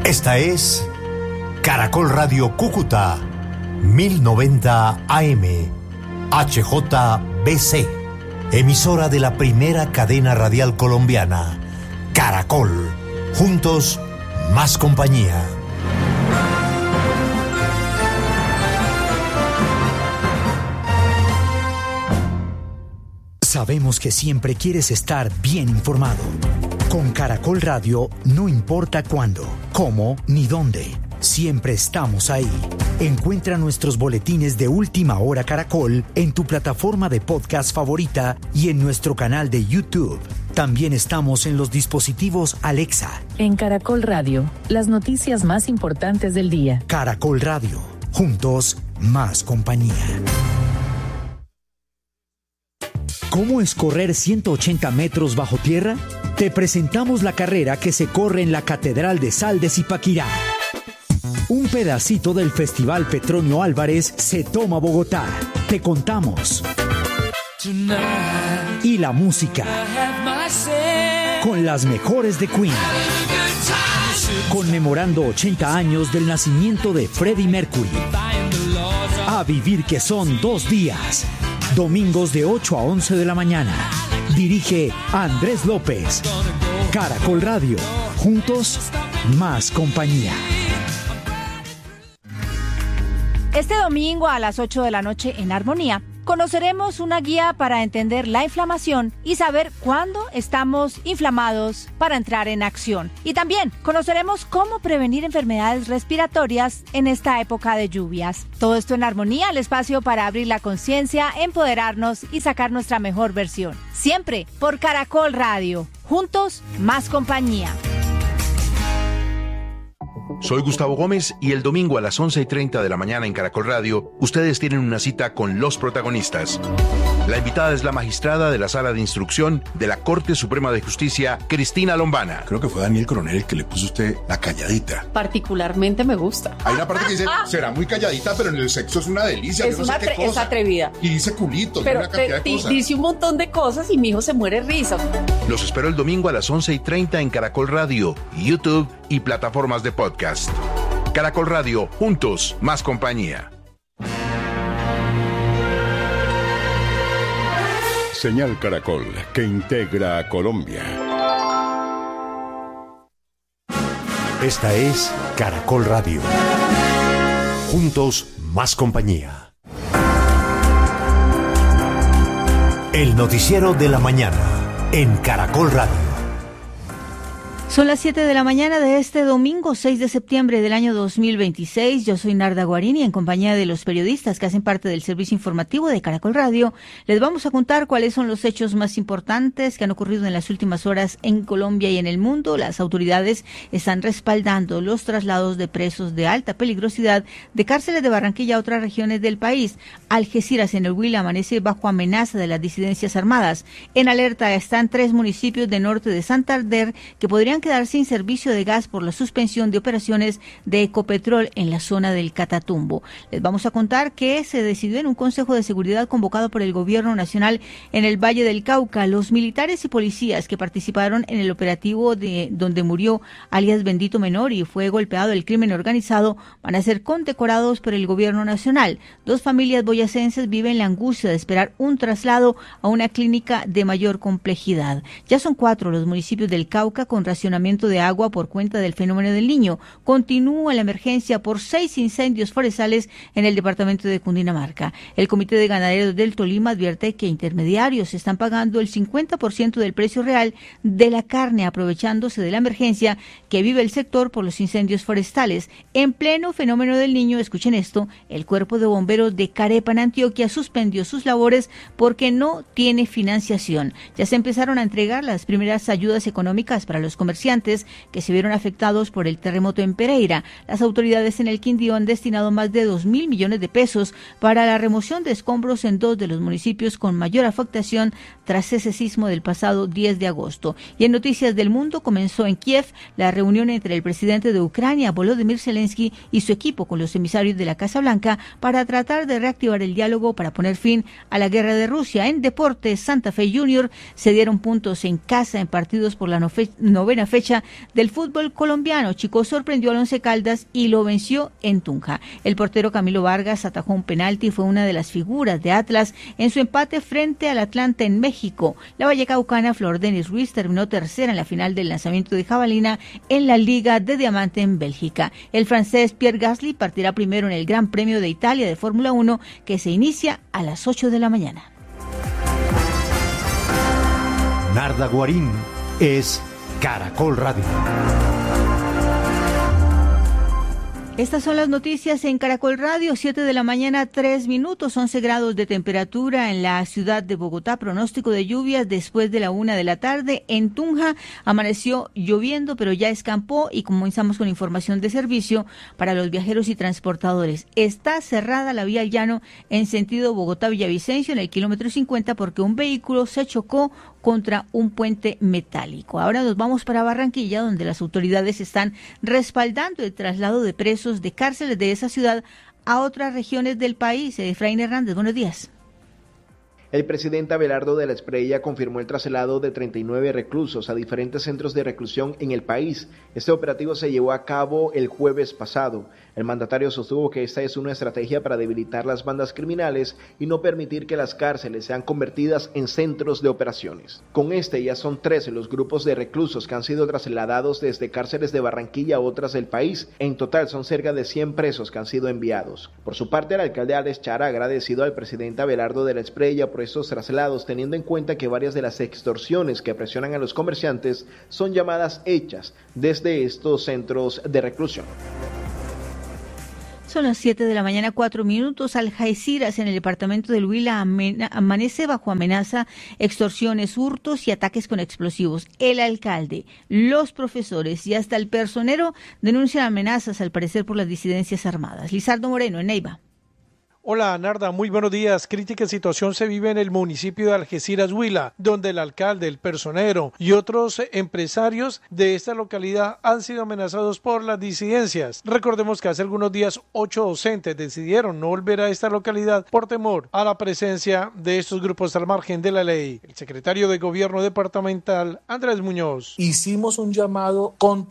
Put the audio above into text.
Esta es Caracol Radio Cúcuta, 1090 AM, HJBC, emisora de la primera cadena radial colombiana. Caracol, juntos, más compañía. Sabemos que siempre quieres estar bien informado. Con Caracol Radio, no importa cuándo, cómo ni dónde, siempre estamos ahí. Encuentra nuestros boletines de Última Hora Caracol en tu plataforma de podcast favorita y en nuestro canal de YouTube. También estamos en los dispositivos Alexa. En Caracol Radio, las noticias más importantes del día. Caracol Radio, juntos, más compañía. ¿Cómo es correr 180 metros bajo tierra? Te presentamos la carrera que se corre en la Catedral de Sal de Zipaquirá. Un pedacito del Festival Petronio Álvarez se toma Bogotá. Te contamos. Y la música. Con las mejores de Queen. Conmemorando 80 años del nacimiento de Freddie Mercury. A vivir que son 2 días. Domingos de 8 a 11 de la mañana. Dirige Andrés López. Caracol Radio. Juntos, más compañía. Este domingo a las 8 de la noche en Armonía, conoceremos una guía para entender la inflamación y saber cuándo estamos inflamados para entrar en acción. Y también conoceremos cómo prevenir enfermedades respiratorias en esta época de lluvias. Todo esto en Armonía, el espacio para abrir la conciencia, empoderarnos y sacar nuestra mejor versión. Siempre por Caracol Radio. Juntos, más compañía. Soy Gustavo Gómez y el domingo a las 11:30 de la mañana en Caracol Radio, ustedes tienen una cita con los protagonistas. La invitada es la magistrada de la Sala de Instrucción de la Corte Suprema de Justicia, Cristina Lombana. Creo que fue Daniel Coronel el que le puso a usted la calladita. Particularmente me gusta. Hay una parte que dice, será muy calladita, pero en el sexo es una delicia. Es, es atrevida. Y dice culito, pero una cantidad de cosas. Dice un montón de cosas y mi hijo se muere risa. Los espero el domingo a las 11:30 en Caracol Radio, YouTube y plataformas de podcast. Caracol Radio, juntos, más compañía. Señal Caracol, que integra a Colombia. Esta es Caracol Radio. Juntos, más compañía. El noticiero de la mañana en Caracol Radio. Son las 7 de la mañana de este domingo 6 de septiembre del año 2026. Yo soy Narda Guarini, en compañía de los periodistas que hacen parte del servicio informativo de Caracol Radio. Les vamos a contar cuáles son los hechos más importantes que han ocurrido en las últimas horas en Colombia y en el mundo. Las autoridades están respaldando los traslados de presos de alta peligrosidad de cárceles de Barranquilla a otras regiones del país. Algeciras, en el Huila, amanece bajo amenaza de las disidencias armadas. En alerta están 3 municipios de norte de Santander que podrían quedar sin servicio de gas por la suspensión de operaciones de Ecopetrol en la zona del Catatumbo. Les vamos a contar que se decidió en un Consejo de Seguridad convocado por el Gobierno Nacional en el Valle del Cauca. Los militares y policías que participaron en el operativo donde murió alias Bendito Menor y fue golpeado el crimen organizado van a ser condecorados por el Gobierno Nacional. 2 familias boyacenses viven la angustia de esperar un traslado a una clínica de mayor complejidad. Ya son 4 los municipios del Cauca con racionamiento de agua por cuenta del fenómeno del Niño. Continúa la emergencia por 6 incendios forestales en el departamento de Cundinamarca. El Comité de Ganaderos del Tolima advierte que intermediarios están pagando el 50% del precio real de la carne, aprovechándose de la emergencia que vive el sector por los incendios forestales. En pleno fenómeno del Niño, escuchen esto, el Cuerpo de Bomberos de Carepa, en Antioquia, suspendió sus labores porque no tiene financiación. Ya se empezaron a entregar las primeras ayudas económicas para los comerciantes que se vieron afectados por el terremoto en Pereira. Las autoridades en el Quindío han destinado más de 2.000 millones de pesos para la remoción de escombros en 2 de los municipios con mayor afectación tras ese sismo del pasado 10 de agosto. Y en noticias del mundo, comenzó en Kiev la reunión entre el presidente de Ucrania, Volodymyr Zelensky, y su equipo con los emisarios de la Casa Blanca para tratar de reactivar el diálogo para poner fin a la guerra de Rusia. En deportes, Santa Fe Junior se dieron puntos en casa en partidos por la novena novena fecha del fútbol colombiano. Chico sorprendió al Once Caldas y lo venció en Tunja. El portero Camilo Vargas atajó un penalti y fue una de las figuras de Atlas en su empate frente al Atlanta en México. La vallecaucana Flor Denis Ruiz terminó tercera en la final del lanzamiento de jabalina en la Liga de Diamante en Bélgica. El francés Pierre Gasly partirá primero en el Gran Premio de Italia de Fórmula 1, que se inicia a las 8 de la mañana. Narda Guarín es Caracol Radio. Estas son las noticias en Caracol Radio, 7 de la mañana, 3 minutos, 11 grados de temperatura en la ciudad de Bogotá, pronóstico de lluvias después de la 1 de la tarde. En Tunja amaneció lloviendo, pero ya escampó y comenzamos con información de servicio para los viajeros y transportadores. Está cerrada la vía al llano en sentido Bogotá-Villavicencio en el kilómetro 50 porque un vehículo se chocó contra un puente metálico. Ahora nos vamos para Barranquilla, donde las autoridades están respaldando el traslado de presos de cárceles de esa ciudad a otras regiones del país. Efraín Hernández, buenos días. El presidente Abelardo de la Espriella confirmó el traslado de 39 reclusos a diferentes centros de reclusión en el país. Este operativo se llevó a cabo el jueves pasado. El mandatario sostuvo que esta es una estrategia para debilitar las bandas criminales y no permitir que las cárceles sean convertidas en centros de operaciones. Con este ya son 13 los grupos de reclusos que han sido trasladados desde cárceles de Barranquilla a otras del país. En total son cerca de 100 presos que han sido enviados. Por su parte, el alcalde Alex Chara ha agradecido al presidente Abelardo de la Espriella por estos traslados, teniendo en cuenta que varias de las extorsiones que presionan a los comerciantes son llamadas hechas desde estos centros de reclusión. Son las 7 de la mañana, 4 minutos. Algeciras, en el departamento del Huila, amanece bajo amenaza, extorsiones, hurtos y ataques con explosivos. El alcalde, los profesores y hasta el personero denuncian amenazas, al parecer, por las disidencias armadas. Lizardo Moreno, en Neiva. Hola Narda, muy buenos días. Crítica situación se vive en el municipio de Algeciras, Huila, donde el alcalde, el personero y otros empresarios de esta localidad han sido amenazados por las disidencias. Recordemos que hace algunos días 8 docentes decidieron no volver a esta localidad por temor a la presencia de estos grupos al margen de la ley. El secretario de Gobierno departamental, Andrés Muñoz. Hicimos un llamado contundente